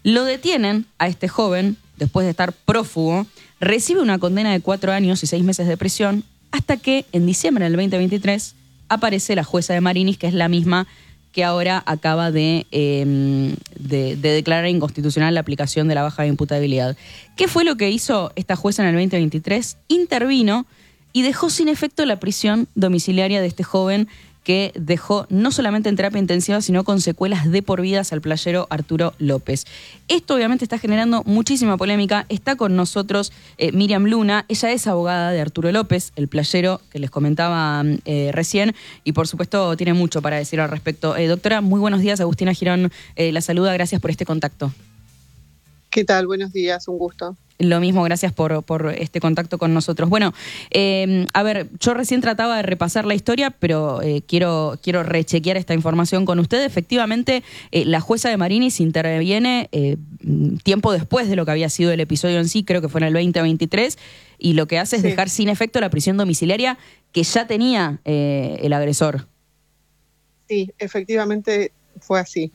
Lo detienen a este joven, después de estar prófugo, recibe una condena de 4 años y 6 meses de prisión, hasta que en diciembre del 2023 aparece la jueza de Marinis, que es la misma que ahora acaba de declarar inconstitucional la aplicación de la baja de imputabilidad. ¿Qué fue lo que hizo esta jueza en el 2023? Intervino y dejó sin efecto la prisión domiciliaria de este joven, que dejó no solamente en terapia intensiva, sino con secuelas de por vida al playero Arturo López. Esto obviamente está generando muchísima polémica. Está con nosotros Miriam Luna. Ella es abogada de Arturo López, el playero que les comentaba recién, y por supuesto tiene mucho para decir al respecto. Doctora, muy buenos días. Agustina Girón la saluda. Gracias por este contacto. ¿Qué tal? Buenos días, un gusto. Lo mismo, gracias por este contacto con nosotros. Bueno, a ver, yo recién trataba de repasar la historia, pero quiero rechequear esta información con usted. Efectivamente, la jueza de Marinis interviene tiempo después de lo que había sido el episodio en sí, creo que fue en el 2023, y lo que hace es dejar sin efecto la prisión domiciliaria que ya tenía el agresor. Sí, efectivamente fue así.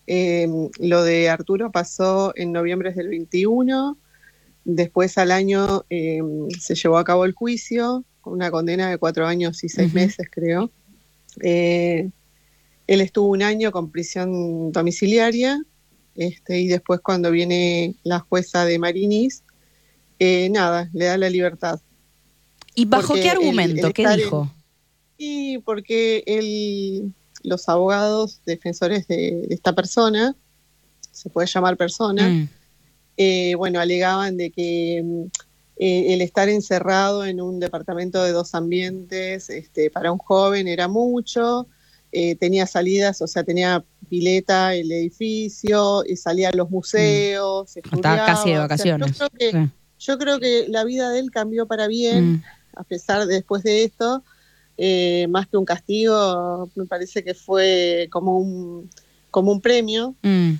Lo de Arturo pasó en noviembre del 21. Después al año se llevó a cabo el juicio, con una condena de 4 años y 6 meses, creo. Él estuvo 1 año con prisión domiciliaria, y después cuando viene la jueza de Marinis, le da la libertad. ¿Y bajo qué argumento? ¿Qué dijo? Y porque los abogados defensores de esta persona, se puede llamar persona, alegaban de que el estar encerrado en un departamento de 2 ambientes para un joven era mucho, tenía salidas, o sea, tenía pileta el edificio, salía a los museos, estudiaba. Estaba casi de vacaciones. O sea, yo creo que la vida de él cambió para bien, a pesar de después de esto, más que un castigo, me parece que fue como un premio,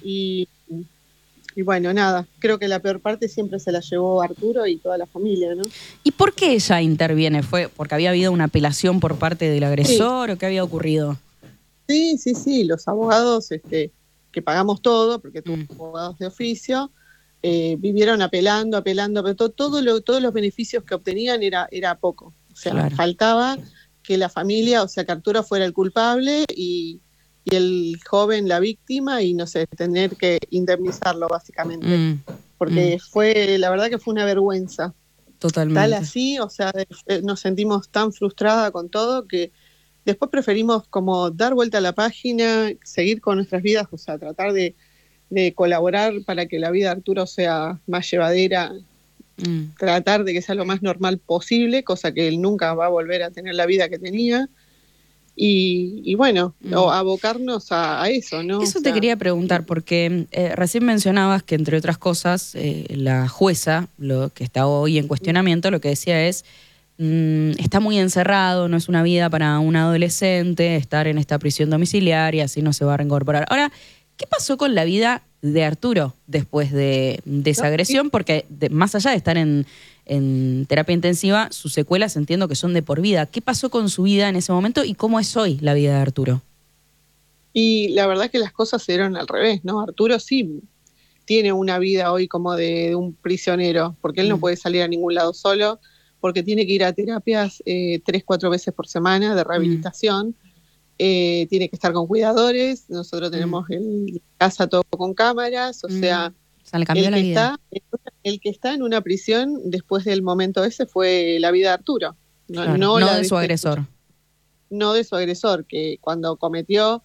y bueno, nada, creo que la peor parte siempre se la llevó Arturo y toda la familia, ¿no? ¿Y por qué ella interviene? ¿Fue porque había habido una apelación por parte del agresor o qué había ocurrido? Sí, los abogados que pagamos todo, porque tuvo abogados de oficio, vivieron apelando, pero todos los beneficios que obtenían era poco. O sea, faltaba que la familia, o sea, que Arturo fuera el culpable y el joven la víctima, y no sé, tener que indemnizarlo básicamente, porque la verdad que fue una vergüenza. Totalmente. Tal así, o sea, nos sentimos tan frustradas con todo que después preferimos como dar vuelta a la página, seguir con nuestras vidas, o sea, tratar de colaborar para que la vida de Arturo sea más llevadera, tratar de que sea lo más normal posible, cosa que él nunca va a volver a tener la vida que tenía. Y bueno, abocarnos a eso, ¿no? Eso te quería preguntar, porque recién mencionabas que, entre otras cosas, la jueza, lo que está hoy en cuestionamiento, lo que decía es, está muy encerrado, no es una vida para un adolescente, estar en esta prisión domiciliaria, así no se va a reincorporar. Ahora, ¿qué pasó con la vida de Arturo después de esa agresión? Porque más allá de estar en terapia intensiva, sus secuelas entiendo que son de por vida. ¿Qué pasó con su vida en ese momento y cómo es hoy la vida de Arturo? Y la verdad que las cosas se dieron al revés, ¿no? Arturo sí tiene una vida hoy como de un prisionero, porque él no puede salir a ningún lado solo, porque tiene que ir a terapias 3-4 veces por semana de rehabilitación, tiene que estar con cuidadores, nosotros tenemos en casa todo con cámaras, o sea, le cambió la vida. El que está en una prisión después del momento ese fue la vida de Arturo. No de su agresor. No de su agresor, que cuando cometió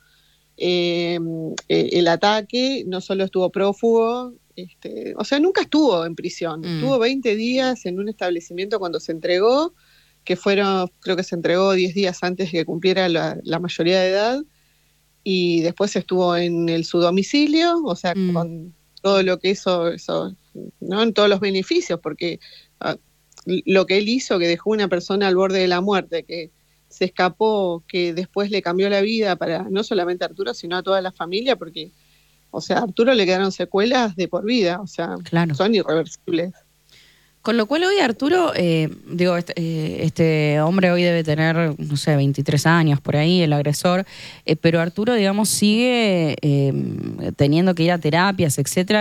el ataque no solo estuvo prófugo, o sea, nunca estuvo en prisión. Estuvo 20 días en un establecimiento cuando se entregó, creo que se entregó 10 días antes de que cumpliera la mayoría de edad, y después estuvo en su domicilio, o sea, con todo lo que hizo, ¿no? En todos los beneficios, porque lo que él hizo, que dejó una persona al borde de la muerte, que se escapó, que después le cambió la vida para no solamente a Arturo, sino a toda la familia, porque, o sea, a Arturo le quedaron secuelas de por vida, o sea, son irreversibles. Con lo cual hoy Arturo, este hombre hoy debe tener, no sé, 23 años por ahí, el agresor, pero Arturo, digamos, sigue teniendo que ir a terapias, etcétera.